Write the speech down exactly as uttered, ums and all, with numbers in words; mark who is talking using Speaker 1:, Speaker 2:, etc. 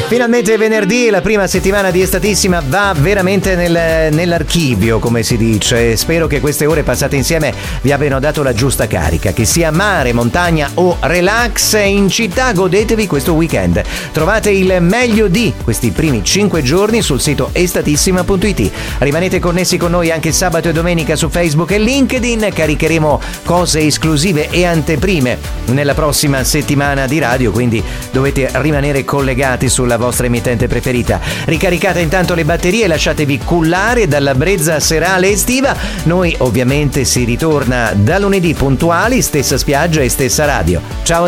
Speaker 1: Finalmente è venerdì, la prima settimana di Estatissima va veramente nel, nell'archivio, come si dice. Spero che queste ore passate insieme vi abbiano dato la giusta carica, che sia mare, montagna o relax in città. Godetevi questo weekend. Trovate il meglio di questi primi cinque giorni sul sito estatissima punto it. Rimanete connessi con noi anche sabato e domenica su Facebook e LinkedIn. Caricheremo cose esclusive e anteprime nella prossima settimana di radio, quindi dovete rimanere collegati sulla vostra emittente preferita. Ricaricate intanto le batterie e lasciatevi cullare dalla brezza serale estiva. Noi ovviamente si ritorna da lunedì puntuali, stessa spiaggia e stessa radio. Ciao.